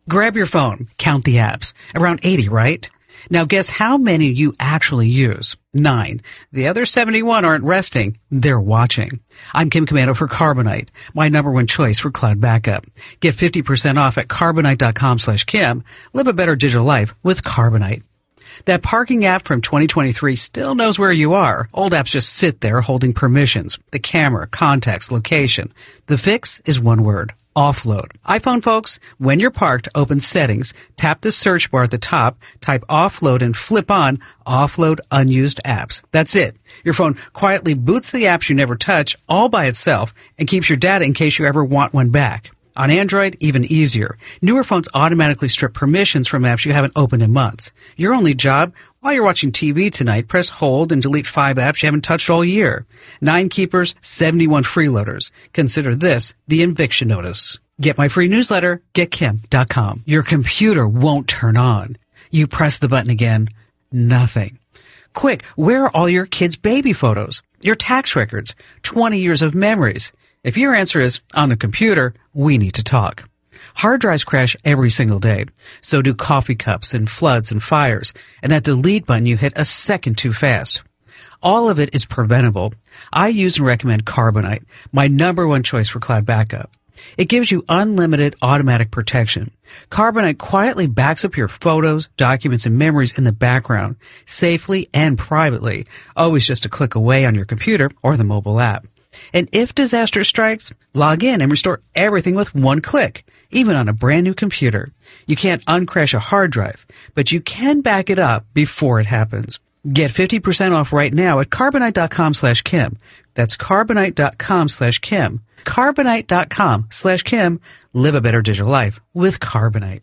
Grab your phone, count the apps. Around 80, right? Now guess how many you actually use. 9. The other 71 aren't resting, they're watching. I'm Kim Komando for Carbonite, my number one choice for cloud backup. Get 50% off at Carbonite.com/Kim. Live a better digital life with Carbonite. That parking app from 2023 still knows where you are. Old apps just sit there holding permissions. The camera, context, location. The fix is one word. Offload. iPhone folks, when you're parked, open Settings, tap the search bar at the top, type Offload and flip on Offload Unused Apps. That's it. Your phone quietly boots the apps you never touch all by itself and keeps your data in case you ever want one back. On Android, even easier. Newer phones automatically strip permissions from apps you haven't opened in months. Your only job, while you're watching TV tonight, press hold and delete 5 apps you haven't touched all year. 9 keepers, 71 freeloaders. Consider this the eviction notice. Get my free newsletter, getkim.com. Your computer won't turn on. You press the button again, nothing. Quick, where are all your kids' baby photos? Your tax records? 20 years of memories? If your answer is on the computer, we need to talk. Hard drives crash every single day. So do coffee cups and floods and fires. And that delete button you hit a second too fast. All of it is preventable. I use and recommend Carbonite, my number one choice for cloud backup. It gives you unlimited automatic protection. Carbonite quietly backs up your photos, documents, and memories in the background, safely and privately, always just a click away on your computer or the mobile app. And if disaster strikes, log in and restore everything with one click, even on a brand new computer. You can't uncrash a hard drive, but you can back it up before it happens. Get 50% off right now at Carbonite.com/Kim. That's Carbonite.com/Kim. Carbonite.com/Kim. Live a better digital life with Carbonite.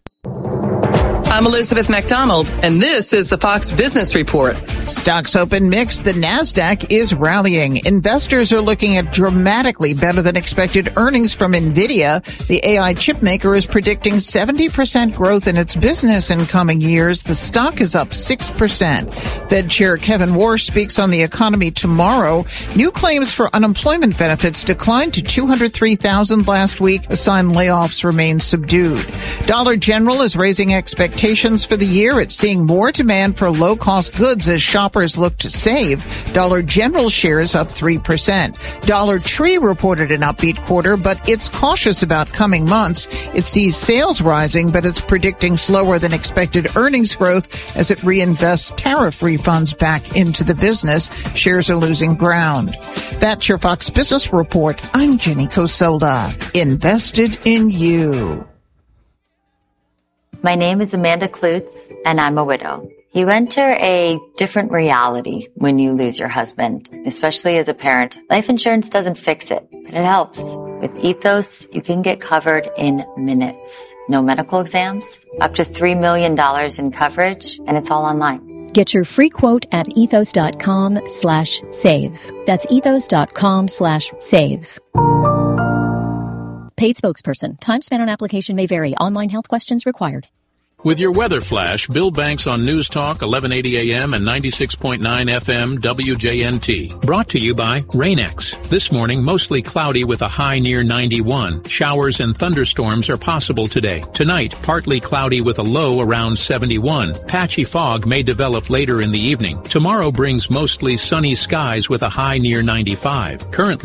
I'm Elizabeth MacDonald, and this is the Fox Business Report. Stocks open mixed. The NASDAQ is rallying. Investors are looking at dramatically better than expected earnings from NVIDIA. The AI chip maker is predicting 70% growth in its business in coming years. The stock is up 6%. Fed Chair Kevin Warsh speaks on the economy tomorrow. New claims for unemployment benefits declined to 203,000 last week. A sign layoffs remain subdued. Dollar General is raising expectations for the year. It's seeing more demand for low-cost goods as shoppers look to save. Dollar General shares up 3%. Dollar Tree reported an upbeat quarter, but it's cautious about coming months. It sees sales rising, but it's predicting slower than expected earnings growth as it reinvests tariff refunds back into the business. Shares are losing ground. That's your Fox Business Report. I'm Jenny Cosola. Invested in you. My name is Amanda Klutz, and I'm a widow. You enter a different reality when you lose your husband, especially as a parent. Life insurance doesn't fix it, but it helps. With Ethos, you can get covered in minutes. No medical exams, up to $3 million in coverage, and it's all online. Get your free quote at ethos.com/save. That's ethos.com/save. Paid spokesperson. Time spent on application may vary. Online health questions required. With your weather flash, Bill Banks on News Talk 1180 AM and 96.9 FM WJNT. Brought to you by Rain-X. This morning, mostly cloudy with a high near 91. Showers and thunderstorms are possible today. Tonight, partly cloudy with a low around 71. Patchy fog may develop later in the evening. Tomorrow brings mostly sunny skies with a high near 95. Currently